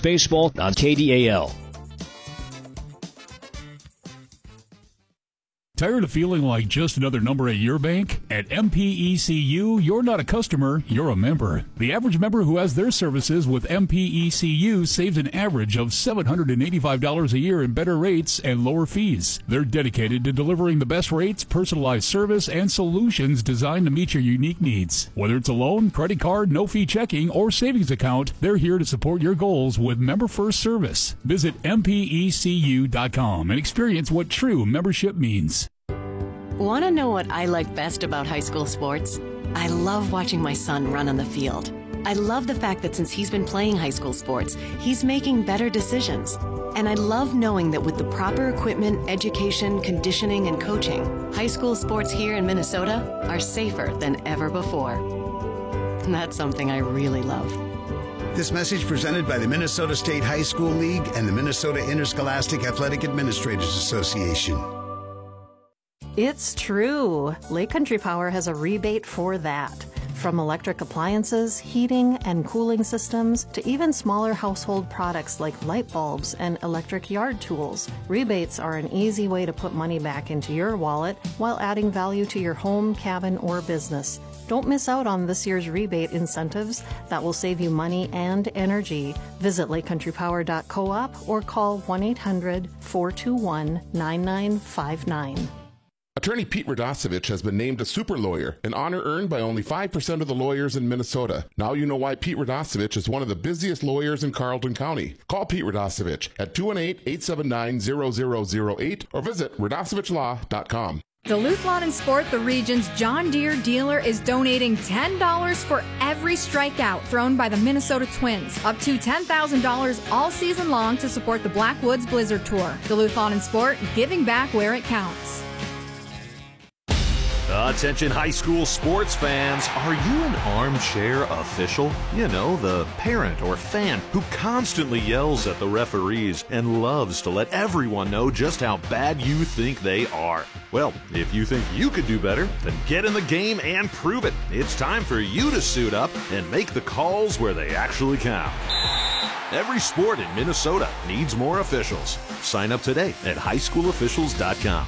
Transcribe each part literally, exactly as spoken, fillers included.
baseball on K D A L. Tired of feeling like just another number at your bank? At M P E C U, you're not a customer, you're a member. The average member who has their services with M P E C U saves an average of seven hundred eighty-five dollars a year in better rates and lower fees. They're dedicated to delivering the best rates, personalized service, and solutions designed to meet your unique needs. Whether it's a loan, credit card, no-fee checking, or savings account, they're here to support your goals with member-first service. Visit M P E C U dot com and experience what true membership means. Want to know what I like best about high school sports? I love watching my son run on the field. I love the fact that since he's been playing high school sports, he's making better decisions. And I love knowing that with the proper equipment, education, conditioning, and coaching, high school sports here in Minnesota are safer than ever before. And that's something I really love. This message presented by the Minnesota State High School League and the Minnesota Interscholastic Athletic Administrators Association. It's true. Lake Country Power has a rebate for that. From electric appliances, heating and cooling systems, to even smaller household products like light bulbs and electric yard tools, rebates are an easy way to put money back into your wallet while adding value to your home, cabin, or business. Don't miss out on this year's rebate incentives that will save you money and energy. Visit lake country power dot coop or call one eight hundred, four two one, nine nine five nine. Attorney Pete Radosevich has been named a super lawyer, an honor earned by only five percent of the lawyers in Minnesota. Now you know why Pete Radosevich is one of the busiest lawyers in Carleton County. Call Pete Radosevich at two one eight, eight seven nine, zero zero zero eight or visit radosevich law dot com. Duluth Lawn and Sport, the region's John Deere dealer, is donating ten dollars for every strikeout thrown by the Minnesota Twins, up to ten thousand dollars all season long to support the Blackwoods Blizzard Tour. Duluth Lawn and Sport, giving back where it counts. Attention high school sports fans, are you an armchair official? You know, the parent or fan who constantly yells at the referees and loves to let everyone know just how bad you think they are. Well, if you think you could do better, then get in the game and prove it. It's time for you to suit up and make the calls where they actually count. Every sport in Minnesota needs more officials. Sign up today at high school officials dot com.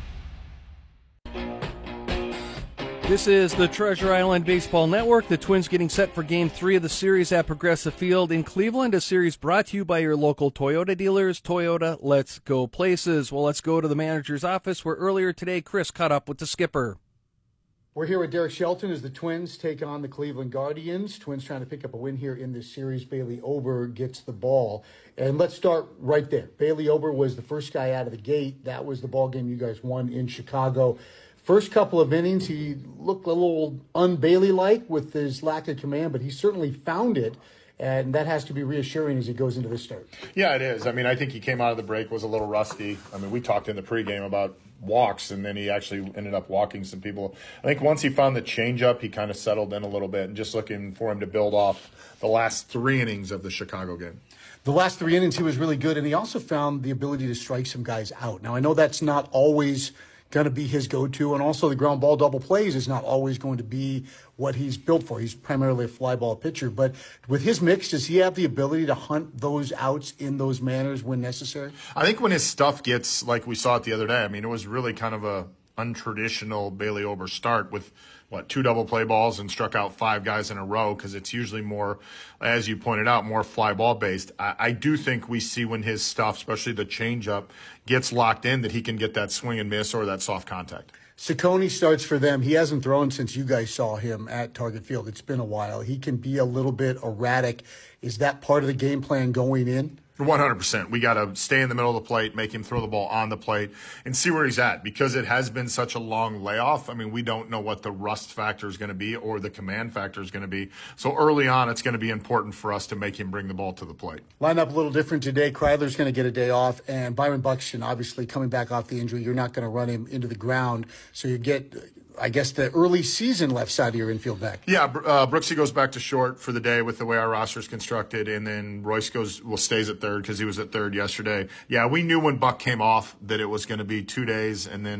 This is the Treasure Island Baseball Network. The Twins getting set for Game three of the series at Progressive Field in Cleveland. A series brought to you by your local Toyota dealers. Toyota, let's go places. Well, let's go to the manager's office where earlier today Chris caught up with the skipper. We're here with Derek Shelton as the Twins take on the Cleveland Guardians. Twins trying to pick up a win here in this series. Bailey Ober gets the ball. And let's start right there. Bailey Ober was the first guy out of the gate. That was the ball game you guys won in Chicago. First couple of innings, he looked a little un-Bailey-like with his lack of command, but he certainly found it, and that has to be reassuring as he goes into this start. Yeah, it is. I mean, I think he came out of the break, was a little rusty. I mean, we talked in the pregame about walks, and then he actually ended up walking some people. I think once he found the changeup, he kind of settled in a little bit, and just looking for him to build off the last three innings of the Chicago game. The last three innings, he was really good, and he also found the ability to strike some guys out. Now, I know that's not always going to be his go-to, and also the ground ball double plays is not always going to be what he's built for. He's primarily a fly ball pitcher, but with his mix, does he have the ability to hunt those outs in those manners when necessary? I think when his stuff gets, like we saw it the other day, I mean, it was really kind of a untraditional Bailey Ober start with, what, two double play balls and struck out five guys in a row, because it's usually more, as you pointed out, more fly ball based. I, I do think we see when his stuff, especially the changeup, gets locked in, that he can get that swing and miss or that soft contact. Ciccone starts for them. He hasn't thrown since you guys saw him at Target Field. It's been a while. He can be a little bit erratic. Is that part of the game plan going in? one hundred percent. We got to stay in the middle of the plate, make him throw the ball on the plate, and see where he's at. Because it has been such a long layoff, I mean, we don't know what the rust factor is going to be or the command factor is going to be. So early on, it's going to be important for us to make him bring the ball to the plate. Line up a little different today. Kreidler's going to get a day off, and Byron Buxton, obviously, coming back off the injury. You're not going to run him into the ground, so you get, I guess, the early season left side of your infield back. Yeah, uh, Brooksy goes back to short for the day with the way our roster is constructed, and then Royce goes well stays at third because he was at third yesterday. Yeah, we knew when Buck came off that it was going to be two days, and then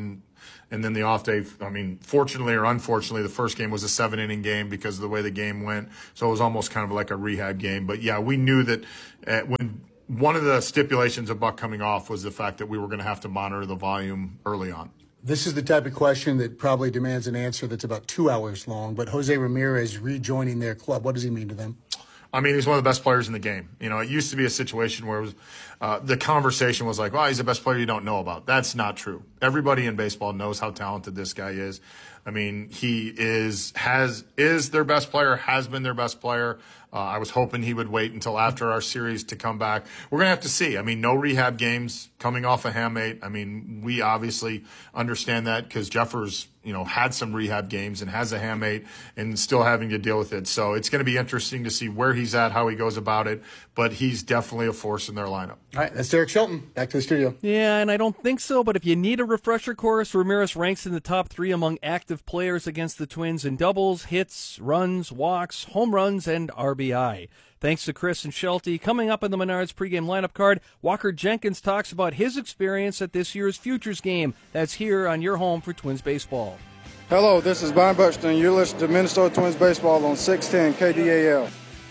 And then the off day, I mean, fortunately or unfortunately, the first game was a seven inning game because of the way the game went. So it was almost kind of like a rehab game. But yeah, we knew that uh, when one of the stipulations of Buck coming off was the fact that we were going to have to monitor the volume early on. This is the type of question that probably demands an answer that's about two hours long. But Jose Ramirez rejoining their club, what does he mean to them? I mean, he's one of the best players in the game. You know, it used to be a situation where it was, uh, the conversation was like, well, he's the best player you don't know about. That's not true. Everybody in baseball knows how talented this guy is. I mean, he is has is their best player, has been their best player. Uh, I was hoping he would wait until after our series to come back. We're going to have to see. I mean, no rehab games coming off a hamate. I mean, we obviously understand that because Jeffers, you know, had some rehab games and has a hamate and still having to deal with it. So it's going to be interesting to see where he's at, how he goes about it. But he's definitely a force in their lineup. All right, that's Derek Shelton. Back to the studio. Yeah, and I don't think so, but if you need a refresher course, Ramirez ranks in the top three among active players against the Twins in doubles, hits, runs, walks, home runs, and R B I. Thanks to Chris and Shelty. Coming up in the Menards pregame lineup card, Walker Jenkins talks about his experience at this year's Futures game. That's here on your home for Twins baseball. Hello, this is Brian Buxton. You're listening to Minnesota Twins baseball on six ten K D A L.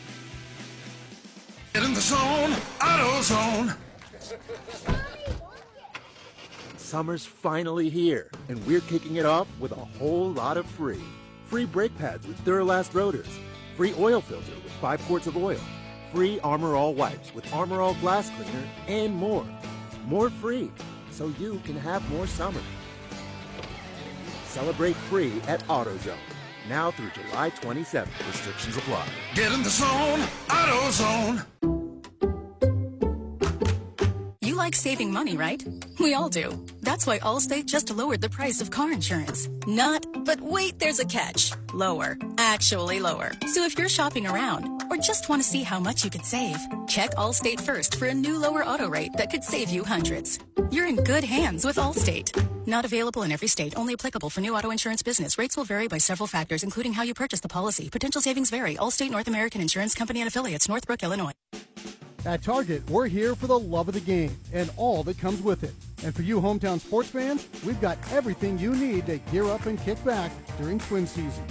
Get in the zone, AutoZone. Summer's finally here, and we're kicking it off with a whole lot of free. Free brake pads with Duralast rotors. Free oil filter with five quarts of oil. Free Armor All wipes with Armor All glass cleaner, and more. More free, so you can have more summer. Celebrate free at AutoZone. Now through July twenty-seventh. Restrictions apply. Get in the zone, AutoZone. You like saving money, right? We all do. That's why Allstate just lowered the price of car insurance. Not, but wait, there's a catch. Lower. Actually lower. So if you're shopping around or just want to see how much you could save, check Allstate first for a new lower auto rate that could save you hundreds. You're in good hands with Allstate. Not available in every state. Only applicable for new auto insurance business. Rates will vary by several factors, including how you purchase the policy. Potential savings vary. Allstate North American Insurance Company and Affiliates, Northbrook, Illinois. At Target, we're here for the love of the game and all that comes with it. And for you hometown sports fans, we've got everything you need to gear up and kick back during Twin season.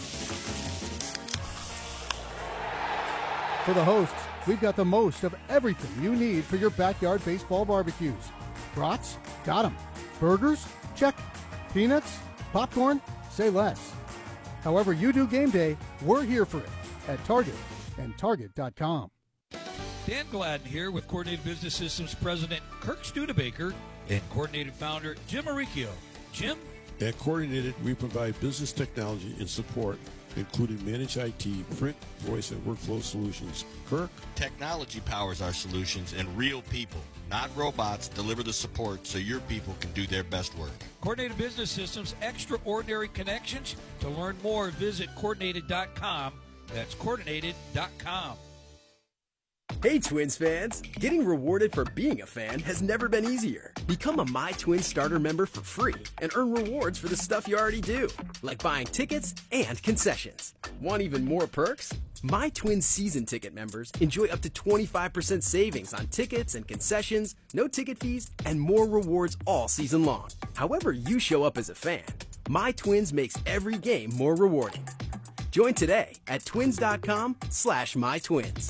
For the hosts, we've got the most of everything you need for your backyard baseball barbecues. Brats? Got 'em. Burgers? Check. Peanuts? Popcorn? Say less. However you do game day, we're here for it at Target and Target dot com. Dan Gladden here with Coordinated Business Systems President Kirk Studebaker and Coordinated Founder Jim Maricchio. Jim? At Coordinated, we provide business technology and support, including managed I T, print, voice, and workflow solutions. Kirk? Technology powers our solutions, and real people, not robots, deliver the support so your people can do their best work. Coordinated Business Systems, extraordinary connections. To learn more, visit coordinated dot com. That's coordinated dot com. Hey Twins fans! Getting rewarded for being a fan has never been easier. Become a My Twins starter member for free and earn rewards for the stuff you already do, like buying tickets and concessions. Want even more perks? My Twins season ticket members enjoy up to twenty-five percent savings on tickets and concessions, no ticket fees, and more rewards all season long. However you show up as a fan, My Twins makes every game more rewarding. Join today at twins dot com slash my twins.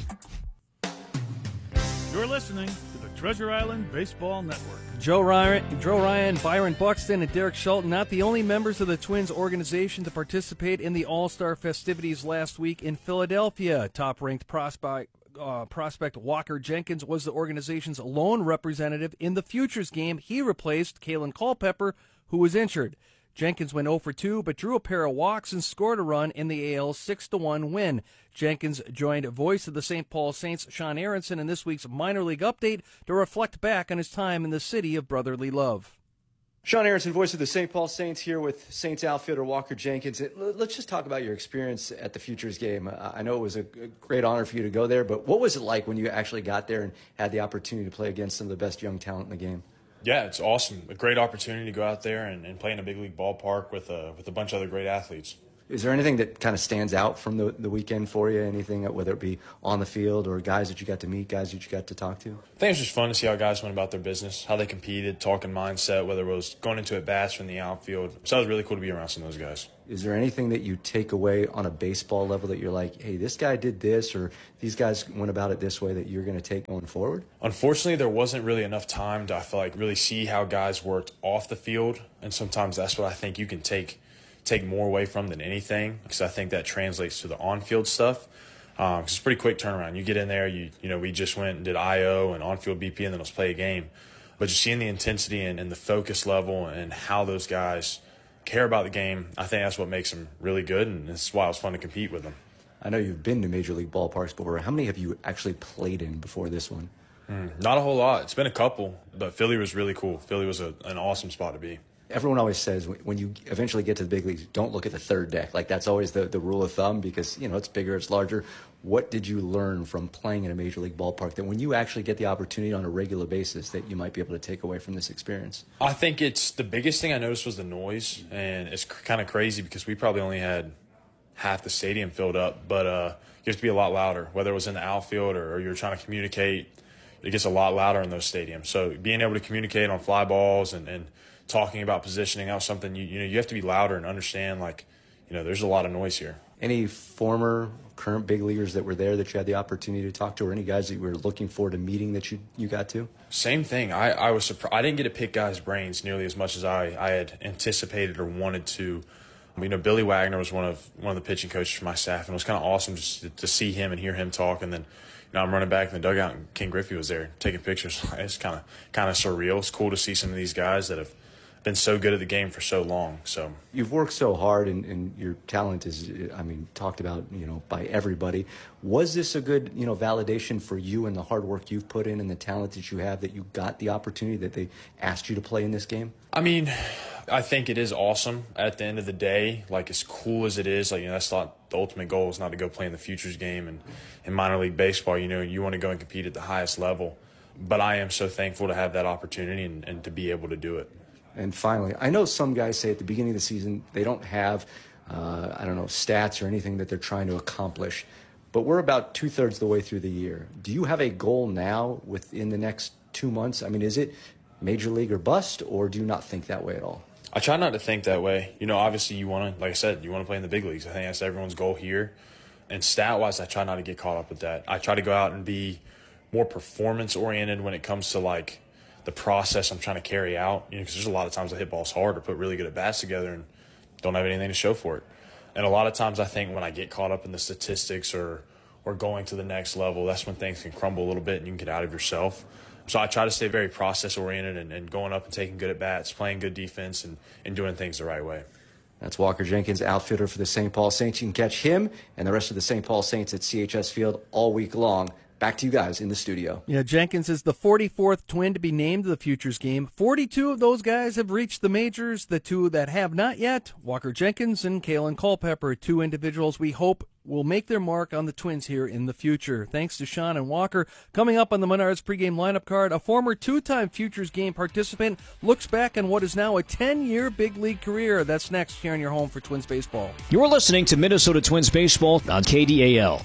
You're listening to the Treasure Island Baseball Network. Joe Ryan, Joe Ryan, Byron Buxton, and Derek Shelton, not the only members of the Twins organization to participate in the All-Star festivities last week in Philadelphia. Top-ranked prospect, uh, prospect Walker Jenkins was the organization's lone representative in the Futures game. He replaced Kalen Culpepper, who was injured. Jenkins went oh for two, but drew a pair of walks and scored a run in the A L's six to one win. Jenkins joined voice of the Saint Paul Saints, Sean Aronson, in this week's minor league update to reflect back on his time in the city of brotherly love. Sean Aronson, voice of the Saint Paul Saints, here with Saints outfielder Walker Jenkins. Let's just talk about your experience at the Futures game. I know it was a great honor for you to go there, but what was it like when you actually got there and had the opportunity to play against some of the best young talent in the game? Yeah, it's awesome. A great opportunity to go out there and, and play in a big league ballpark with a, with a bunch of other great athletes. Is there anything that kind of stands out from the, the weekend for you? Anything, whether it be on the field or guys that you got to meet, guys that you got to talk to? I think it's just fun to see how guys went about their business, how they competed, talking mindset, whether it was going into at bats from the outfield. So it was really cool to be around some of those guys. Is there anything that you take away on a baseball level that you're like, hey, this guy did this, or these guys went about it this way, that you're going to take going forward? Unfortunately, there wasn't really enough time to, I feel like, really see how guys worked off the field. And sometimes that's what I think you can take take more away from than anything, because I think that translates to the on-field stuff. Um, 'cause it's a pretty quick turnaround. You get in there, you you know, we just went and did I O and on-field B P, and then let's play a game. But just seeing the intensity and, and the focus level and how those guys care about the game, I think that's what makes them really good, and this is why it was fun to compete with them. I know you've been to Major League ballparks before. How many have you actually played in before this one? Mm, not a whole lot. It's been a couple, but Philly was really cool. Philly was a, an awesome spot to be. Everyone always says when you eventually get to the big leagues, don't look at the third deck. Like, that's always the, the rule of thumb, because, you know, it's bigger, it's larger. What did you learn from playing in a Major League ballpark that when you actually get the opportunity on a regular basis that you might be able to take away from this experience? I think it's the biggest thing I noticed was the noise, and it's kind of crazy because we probably only had half the stadium filled up, but uh, you have to be a lot louder, whether it was in the outfield or, or you're trying to communicate. It gets a lot louder in those stadiums. So being able to communicate on fly balls and, and talking about positioning, that was something you you know you have to be louder and understand, like, you know, there's a lot of noise here. Any former, current big leaguers that were there that you had the opportunity to talk to, or any guys that you were looking forward to meeting that you you got to? Same thing. I, I was surprised. I didn't get to pick guys' brains nearly as much as I, I had anticipated or wanted to. You know, Billy Wagner was one of one of the pitching coaches for my staff, and it was kind of awesome just to, to see him and hear him talk. And then, you know, I'm running back in the dugout, and Ken Griffey was there taking pictures. It's kind of kind of surreal. It's cool to see some of these guys that have been so good at the game for so long. So you've worked so hard, and, and your talent is, I mean, talked about, you know, by everybody. Was this a good, you know, validation for you and the hard work you've put in and the talent that you have, that you got the opportunity, that they asked you to play in this game? I mean, I think it is awesome at the end of the day. Like, as cool as it is, like, you know, that's not the ultimate goal, is not to go play in the futures game and in minor league baseball. You know, you want to go and compete at the highest level. But I am so thankful to have that opportunity and, and to be able to do it. And finally, I know some guys say at the beginning of the season they don't have, uh, I don't know, stats or anything that they're trying to accomplish. But we're about two-thirds of the way through the year. Do you have a goal now within the next two months? I mean, is it Major League or bust, or do you not think that way at all? I try not to think that way. You know, obviously you want to, like I said, you want to play in the big leagues. I think that's everyone's goal here. And stat-wise, I try not to get caught up with that. I try to go out and be more performance-oriented when it comes to, like, the process I'm trying to carry out, you know, because there's a lot of times I hit balls hard or put really good at bats together and don't have anything to show for it. And a lot of times I think when I get caught up in the statistics or or going to the next level, that's when things can crumble a little bit and you can get out of yourself. So I try to stay very process-oriented and, and going up and taking good at bats, playing good defense, and, and doing things the right way. That's Walker Jenkins, outfielder for the Saint Paul Saints. You can catch him and the rest of the Saint Paul Saints at C H S Field all week long. Back to you guys in the studio. Yeah, Jenkins is the forty-fourth Twin to be named to the Futures game. forty-two of those guys have reached the majors. The two that have not yet, Walker Jenkins and Kalen Culpepper, two individuals we hope will make their mark on the Twins here in the future. Thanks to Sean and Walker. Coming up on the Menards pregame lineup card, a former two-time Futures game participant looks back on what is now a ten-year big league career. That's next here on your home for Twins baseball. You're listening to Minnesota Twins baseball on K D A L.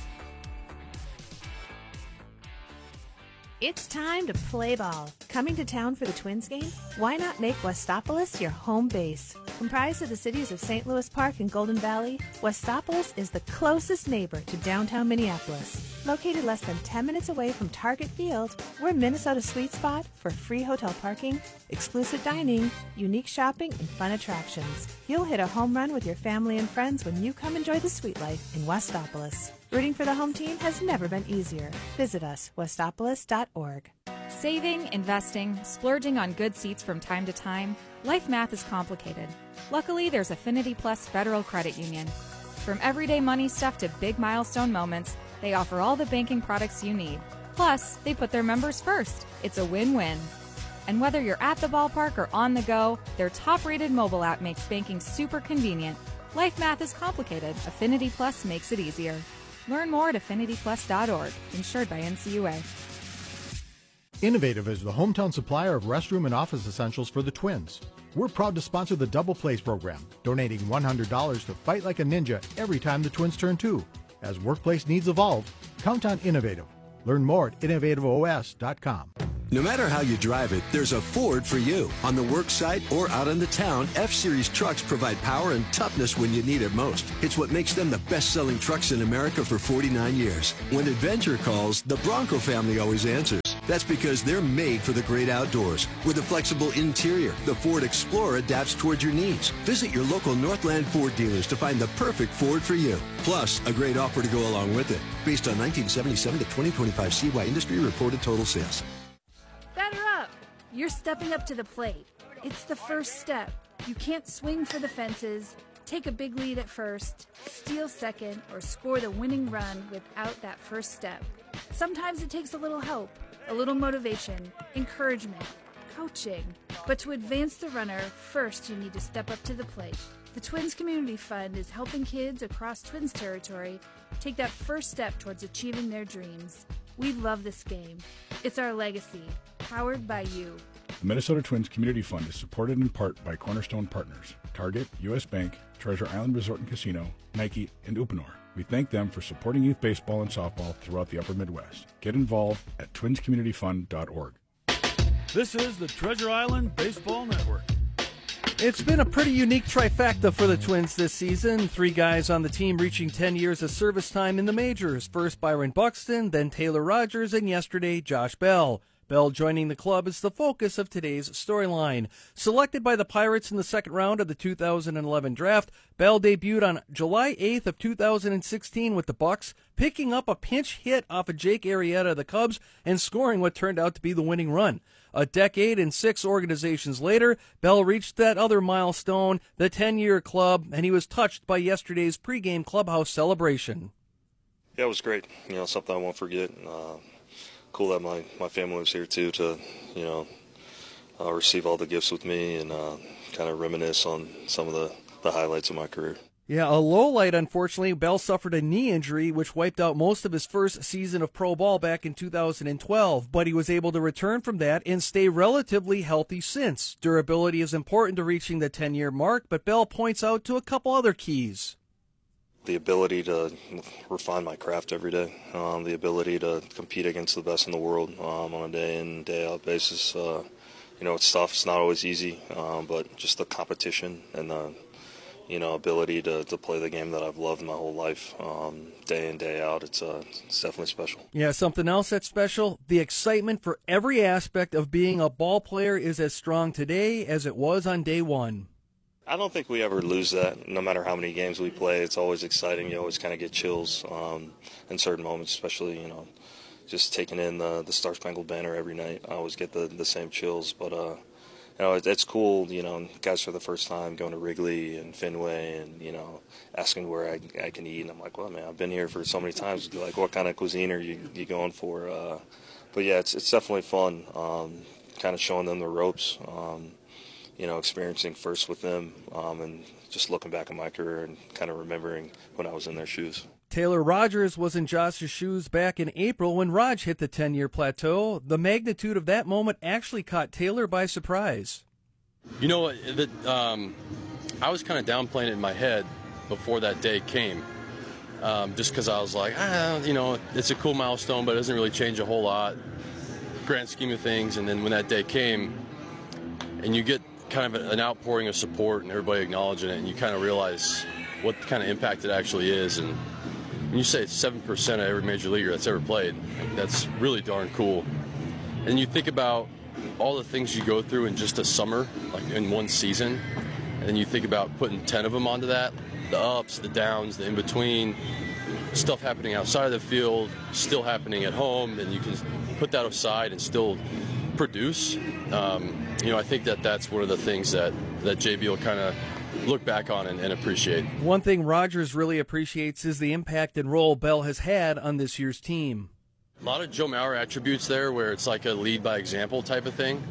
It's time to play ball. Coming to town for the Twins game? Why not make Westopolis your home base? Comprised of the cities of Saint Louis Park and Golden Valley, Westopolis is the closest neighbor to downtown Minneapolis. Located less than ten minutes away from Target Field, we're Minnesota's sweet spot for free hotel parking, exclusive dining, unique shopping, and fun attractions. You'll hit a home run with your family and friends when you come enjoy the sweet life in Westopolis. Rooting for the home team has never been easier. Visit us, westopolis dot org. Saving, investing, splurging on good seats from time to time, life math is complicated. Luckily, there's Affinity Plus Federal Credit Union. From everyday money stuff to big milestone moments, they offer all the banking products you need. Plus, they put their members first. It's a win-win. And whether you're at the ballpark or on the go, their top-rated mobile app makes banking super convenient. Life math is complicated. Affinity Plus makes it easier. Learn more at affinity plus dot org, insured by N C U A. Innovative is the hometown supplier of restroom and office essentials for the Twins. We're proud to sponsor the Double Plays program, donating one hundred dollars to Fight Like a Ninja every time the Twins turn two. As workplace needs evolve, count on Innovative. Learn more at innovative O S dot com. No matter how you drive it, there's a Ford for you. On the work site or out in the town, F-Series trucks provide power and toughness when you need it most. It's what makes them the best-selling trucks in America for forty-nine years. When adventure calls, the Bronco family always answers. That's because they're made for the great outdoors. With a flexible interior, the Ford Explorer adapts towards your needs. Visit your local Northland Ford dealers to find the perfect Ford for you. Plus, a great offer to go along with it. Based on nineteen seventy-seven to twenty twenty-five C Y industry reported total sales. Batter up! You're stepping up to the plate. It's the first step. You can't swing for the fences, take a big lead at first, steal second, or score the winning run without that first step. Sometimes it takes a little help, a little motivation, encouragement, coaching. But to advance the runner, first you need to step up to the plate. The Twins Community Fund is helping kids across Twins territory take that first step towards achieving their dreams. We love this game. It's our legacy, powered by you. The Minnesota Twins Community Fund is supported in part by Cornerstone Partners, Target, U S Bank, Treasure Island Resort and Casino, Nike, and Uponor. We thank them for supporting youth baseball and softball throughout the upper Midwest. Get involved at twins community fund dot org. This is the Treasure Island Baseball Network. It's been a pretty unique trifecta for the Twins this season. Three guys on the team reaching ten years of service time in the majors. First Byron Buxton, then Taylor Rogers, and yesterday Josh Bell. Bell joining the club is the focus of today's storyline. Selected by the Pirates in the second round of the two thousand eleven draft, Bell debuted on July eighth of two thousand sixteen with the Bucks, picking up a pinch hit off of Jake Arrieta of the Cubs and scoring what turned out to be the winning run. A decade and six organizations later, Bell reached that other milestone, the ten-year club, and he was touched by yesterday's pregame clubhouse celebration. Yeah, it was great. You know, something I won't forget. Uh, cool that my, my family was here, too, to, you know, uh, receive all the gifts with me and uh, kind of reminisce on some of the, the highlights of my career. Yeah, a low light, unfortunately. Bell suffered a knee injury, which wiped out most of his first season of pro ball back in two thousand twelve, but he was able to return from that and stay relatively healthy since. Durability is important to reaching the ten-year mark, but Bell points out to a couple other keys. The ability to refine my craft every day, um, the ability to compete against the best in the world um, on a day in, day out basis. Uh, you know, it's tough. It's not always easy, um, but just the competition and the you know, ability to, to play the game that I've loved my whole life, um, day in, day out. It's, uh, it's definitely special. Yeah, something else that's special, the excitement for every aspect of being a ball player is as strong today as it was on day one. I don't think we ever lose that. No matter how many games we play, it's always exciting. You always kind of get chills um, in certain moments, especially, you know, just taking in the, the Star Spangled Banner every night. I always get the, the same chills, but uh, you know, it's cool, you know, guys for the first time going to Wrigley and Fenway and, you know, asking where I, I can eat. And I'm like, well, man, I've been here for so many times. Like, what kind of cuisine are you, you going for? Uh, but, yeah, it's it's definitely fun, um, kind of showing them the ropes, um, you know, experiencing first with them um, and just looking back at my career and kind of remembering when I was in their shoes. Taylor Rogers was in Josh's shoes back in April when Raj hit the ten-year plateau. The magnitude of that moment actually caught Taylor by surprise. You know, the, um, I was kind of downplaying it in my head before that day came, um, just because I was like, ah, you know, it's a cool milestone, but it doesn't really change a whole lot, grand scheme of things. And then when that day came, and you get kind of an outpouring of support and everybody acknowledging it, and you kind of realize what kind of impact it actually is. And when you say it's seven percent of every major leaguer that's ever played, that's really darn cool. And you think about all the things you go through in just a summer, like in one season, and then you think about putting ten of them onto that, the ups, the downs, the in-between, stuff happening outside of the field, still happening at home, and you can put that aside and still produce. Um, you know, I think that that's one of the things that, that J B will kind of look back on and, and appreciate. One thing Rogers really appreciates is the impact and role Bell has had on this year's team. A lot of Joe Mauer attributes there where it's like a lead by example type of thing.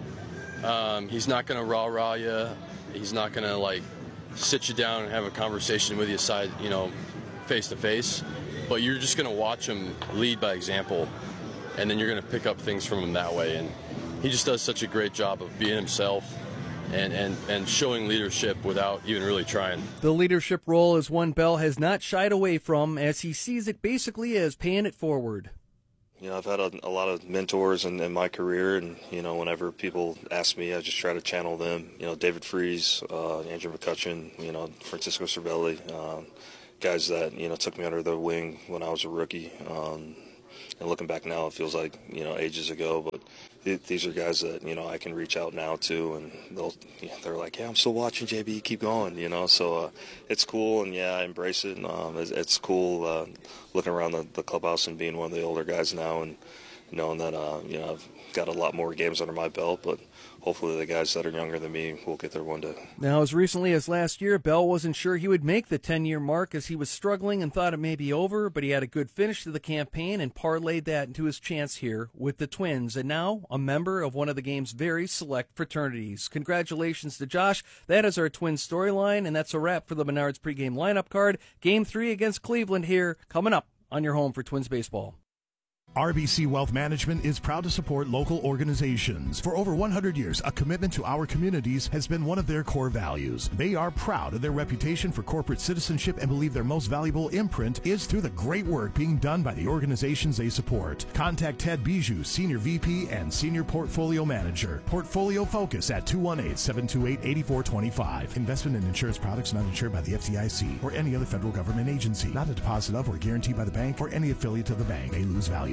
Um, he's not going to rah-rah you. He's not going to, like, sit you down and have a conversation with you side, you know, face-to-face. But you're just going to watch him lead by example, and then you're going to pick up things from him that way. And he just does such a great job of being himself, and, and, and showing leadership without even really trying. The leadership role is one Bell has not shied away from, as he sees it basically as paying it forward. You know, I've had a, a lot of mentors in, in my career, and, you know, whenever people ask me, I just try to channel them. You know, David Freese, uh, Andrew McCutcheon, you know, Francisco Cervelli, um, guys that, you know, took me under their wing when I was a rookie. Um, and looking back now, it feels like, you know, ages ago, but th- these are guys that, you know, I can reach out now to, and they'll, you know, they're like, yeah, I'm still watching, J B, keep going, you know, so uh, it's cool, and yeah, I embrace it. Um, it's, it's cool uh, looking around the, the clubhouse and being one of the older guys now, and knowing that, uh, you know, I've got a lot more games under my belt, but hopefully the guys that are younger than me will get there one day. Now, as recently as last year, Bell wasn't sure he would make the ten-year mark as he was struggling and thought it may be over, but he had a good finish to the campaign and parlayed that into his chance here with the Twins, and now a member of one of the game's very select fraternities. Congratulations to Josh. That is our Twins storyline, and that's a wrap for the Menards pregame lineup card. Game three against Cleveland here, coming up on your home for Twins baseball. R B C Wealth Management is proud to support local organizations. For over one hundred years, a commitment to our communities has been one of their core values. They are proud of their reputation for corporate citizenship and believe their most valuable imprint is through the great work being done by the organizations they support. Contact Ted Bijou, Senior V P and Senior Portfolio Manager. Portfolio Focus at two one eight, seven two eight, eight four two five. Investment and insurance products not insured by the F D I C or any other federal government agency. Not a deposit of or guaranteed by the bank or any affiliate of the bank. May lose value.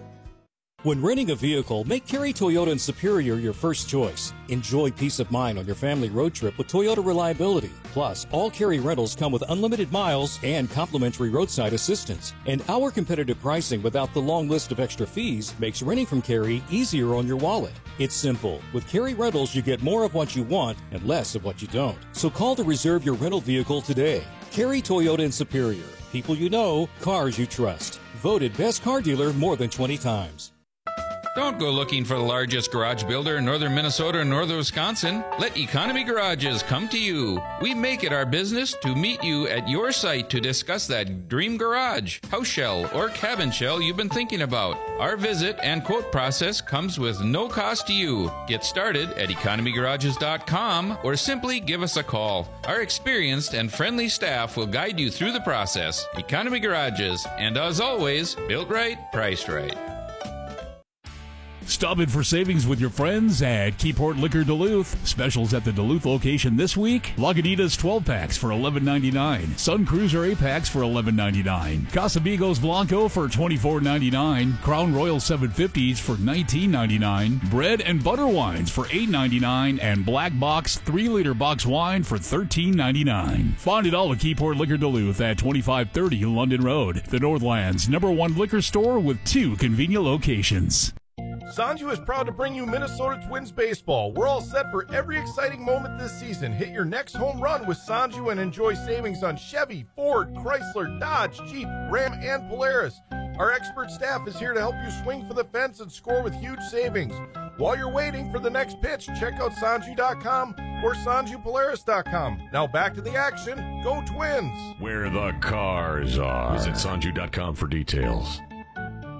When renting a vehicle, make Cary Toyota in Superior your first choice. Enjoy peace of mind on your family road trip with Toyota Reliability. Plus, all Cary rentals come with unlimited miles and complimentary roadside assistance. And our competitive pricing without the long list of extra fees makes renting from Cary easier on your wallet. It's simple. With Cary Rentals, you get more of what you want and less of what you don't. So call to reserve your rental vehicle today. Cary Toyota in Superior. People you know, cars you trust. Voted best car dealer more than twenty times. Don't go looking for the largest garage builder in northern Minnesota or northern Wisconsin. Let Economy Garages come to you. We make it our business to meet you at your site to discuss that dream garage, house shell, or cabin shell you've been thinking about. Our visit and quote process comes with no cost to you. Get started at economy garages dot com or simply give us a call. Our experienced and friendly staff will guide you through the process. Economy Garages, and as always, built right, priced right. Stop in for savings with your friends at Keyport Liquor Duluth. Specials at the Duluth location this week. Lagunitas twelve packs for eleven ninety-nine. Sun Cruiser eight packs for eleven ninety-nine. Casamigos Blanco for twenty-four ninety-nine. Crown Royal seven fifties for nineteen ninety-nine. Bread and butter wines for eight ninety-nine. And Black Box three liter box wine for thirteen ninety-nine. Find it all at Keyport Liquor Duluth at twenty-five thirty London Road. The Northland's number one liquor store with two convenient locations. Sanju is proud to bring you Minnesota Twins baseball. We're all set for every exciting moment this season. Hit your next home run with Sanju and enjoy savings on Chevy, Ford, Chrysler, Dodge, Jeep, Ram, and Polaris. Our expert staff is here to help you swing for the fence and score with huge savings. While you're waiting for the next pitch, check out sanju dot com or sanju polaris dot com. Now back to the action. Go Twins! Where the cars are. Visit sanju dot com for details.